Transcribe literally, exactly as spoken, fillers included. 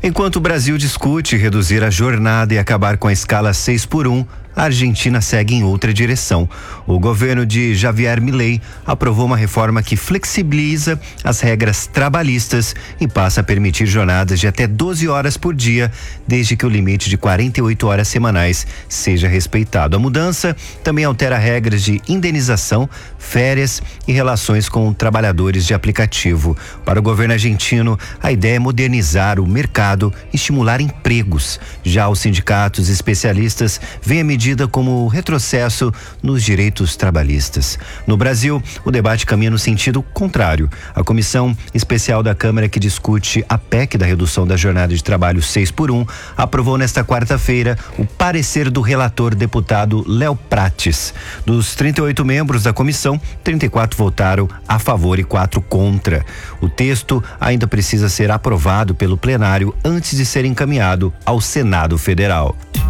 Enquanto o Brasil discute reduzir a jornada e acabar com a escala seis por um, a Argentina segue em outra direção. O governo de Javier Milei aprovou uma reforma que flexibiliza as regras trabalhistas e passa a permitir jornadas de até doze horas por dia, desde que o limite de quarenta e oito horas semanais seja respeitado. A mudança também altera regras de indenização, férias e relações com trabalhadores de aplicativo. Para o governo argentino, a ideia é modernizar o mercado e estimular empregos. Já os sindicatos e especialistas veem a medida como retrocesso nos direitos trabalhistas. No Brasil, o debate caminha no sentido contrário. A Comissão Especial da Câmara, que discute a P E C da redução da jornada de trabalho seis por um, aprovou nesta quarta-feira o parecer do relator deputado Léo Prates. Dos trinta e oito membros da comissão, trinta e quatro votaram a favor e quatro contra. O texto ainda precisa ser aprovado pelo plenário antes de ser encaminhado ao Senado Federal.